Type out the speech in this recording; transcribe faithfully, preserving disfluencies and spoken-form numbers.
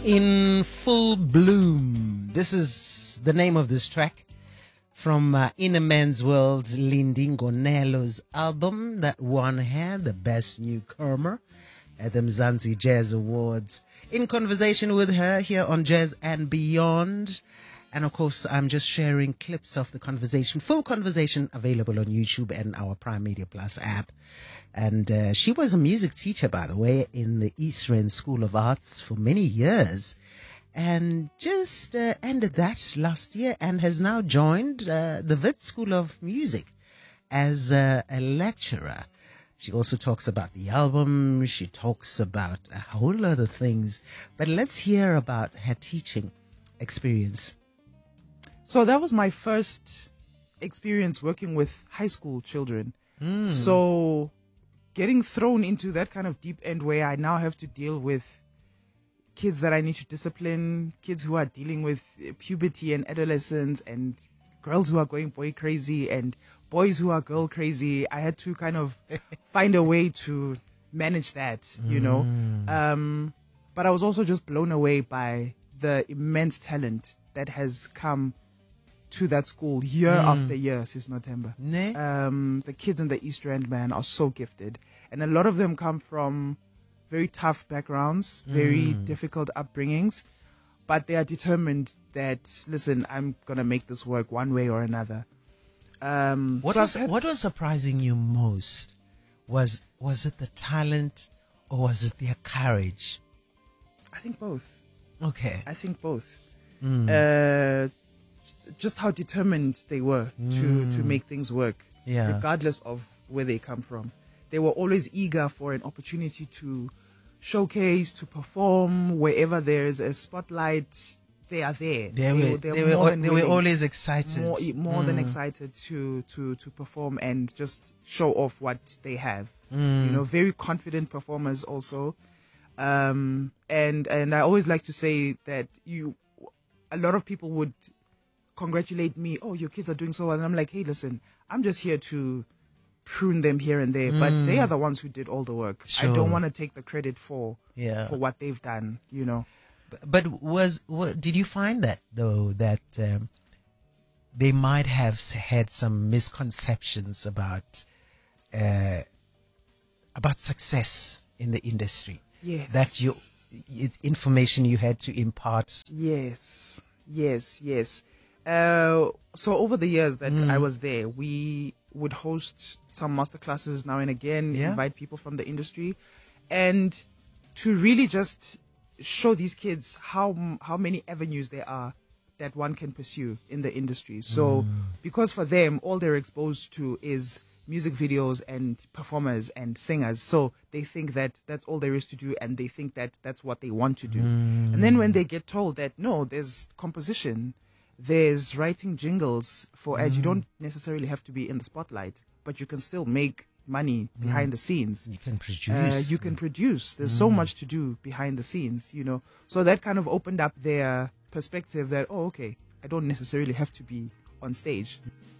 In Full Bloom. This is the name of this track from uh, In a Man's World's Lindingo Nelo's album that won her the Best Newcomer at the Mzansi Jazz Awards. In conversation with her here on Jazz and Beyond. And of course, I'm just sharing clips of the conversation, full conversation available on YouTube and our Prime Media Plus app. And uh, she was a music teacher, by the way, in the East Rand School of Arts for many years. And just uh, ended that last year and has now joined uh, the Wits School of Music as uh, a lecturer. She also talks about the album. She talks about a whole lot of things. But let's hear about her teaching experience. So that was my first experience working with high school children. Mm. So getting thrown into that kind of deep end where I now have to deal with kids that I need to discipline, kids who are dealing with puberty and adolescence, and girls who are going boy crazy and boys who are girl crazy. I had to kind of find a way to manage that, you know. Mm. Um, but I was also just blown away by the immense talent that has come to that school year Mm. after year since November. Ne? Um, the kids in the East Rand, man, are so gifted. And a lot of them come from very tough backgrounds, very Mm. difficult upbringings. But they are determined that, listen, I'm going to make this work one way or another. Um, What so was I've had- what was surprising you most? Was was it the talent or was it their courage? I think both. Okay. I think both. Mm. Uh, just how determined they were to, Mm. to make things work, Yeah. regardless of where they come from. They were always eager for an opportunity to showcase, to perform. Wherever there's a spotlight, they are there. They were they're they were more al- than they were willing, always excited. more, more than Mm. excited to, to, to perform and just show off what they have. Mm. You know, very confident performers also. Um, and, and I always like to say that you, a lot of people would congratulate me. Oh, your kids are doing so well. And I'm like, hey, listen, I'm just here to prune them here and there, but they are the ones who did all the work. Sure. I don't want to take the credit for, Yeah. for what they've done, you know. But was what, did you find that though that um, they might have s- had some misconceptions about uh, about success in the industry? Yes. That you it's information you had to impart. Yes, yes, yes. Uh, so over the years that Mm. I was there, we would host some masterclasses now and again, Yeah. invite people from the industry, and to really just show these kids how m- how many avenues there are that one can pursue in the industry. So because for them, all they're exposed to is music videos and performers and singers. So they think that that's all there is to do, and they think that that's what they want to do. And then when they get told that, no, there's composition, there's writing jingles for ads. You don't necessarily have to be in the spotlight, but you can still make money behind the scenes. You can produce. Uh, you can produce. There's so much to do behind the scenes, you know. So that kind of opened up their perspective that, oh, okay, I don't necessarily have to be on stage.